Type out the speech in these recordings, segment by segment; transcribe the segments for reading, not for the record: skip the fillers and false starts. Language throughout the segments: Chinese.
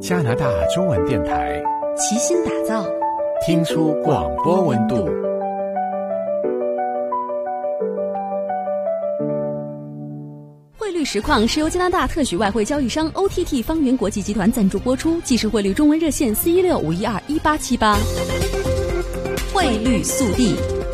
加拿大中文电台齐心打造， 听出广播温度。 汇率实况是由加拿大特许外汇交易商 OTT 方圆国际集团赞助播出，即时汇率中文热线416-512-1878。汇率速递。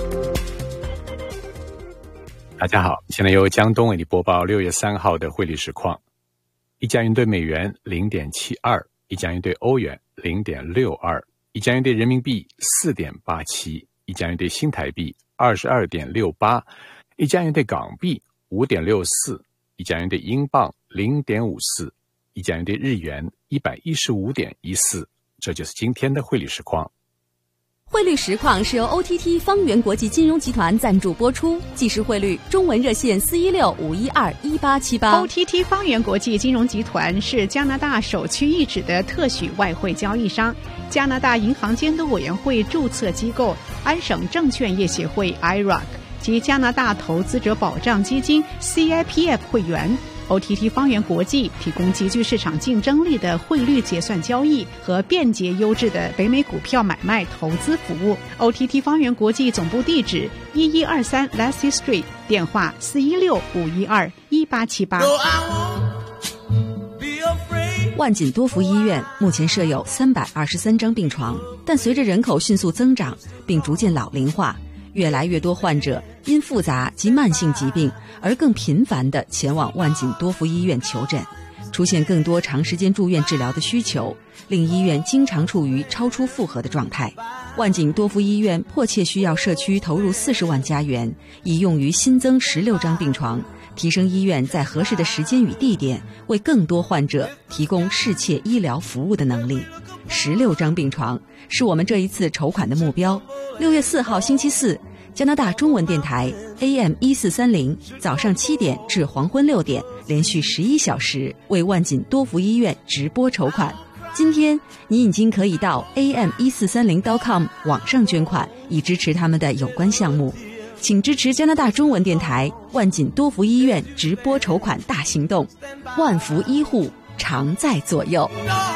大家好，现在由江东为你播报6月3号的汇率实况。一加元兑美元 0.72， 一加元兑欧元 0.62， 一加元兑人民币 4.87， 一加元兑新台币 22.68， 一加元兑港币 5.64， 一加元兑英镑 0.54， 一加元兑日元 115.14。 这就是今天的汇率实况。 汇率实况是由 OTT 方圆国际金融集团赞助播出，即时汇率中文热线416-512-1878。 OTT 方圆国际金融集团是加拿大首屈一指的特许外汇交易商，加拿大银行监督委员会注册机构安省证券业协会 IROC 及加拿大投资者保障基金 CIPF 会员。OTT 方圆国际提供极具市场竞争力的汇率结算交易和便捷优质的北美股票买卖投资服务。OTT 方圆国际总部地址1123 Lassie Street， 电话416-512-1878。 万锦多福医院目前设有323张病床，但随着人口迅速增长并逐渐老龄化，越来越多患者因复杂及慢性疾病而更频繁地前往万锦多福医院求诊，出现更多长时间住院治疗的需求，令医院经常处于超出负荷的状态。万锦多福医院迫切需要社区投入40万加元，以用于新增16张病床，提升医院在合适的时间与地点为更多患者提供适切医疗服务的能力。16张病床是我们这一次筹款的目标。6月4号星期四，加拿大中文电台 AM1430 早上7点至黄昏6点连续11小时为万锦多福医院直播筹款。今天你已经可以到 am1430.com 网上捐款，以支持他们的有关项目。请支持加拿大中文电台万锦多福医院直播筹款大行动，万福医护常在左右。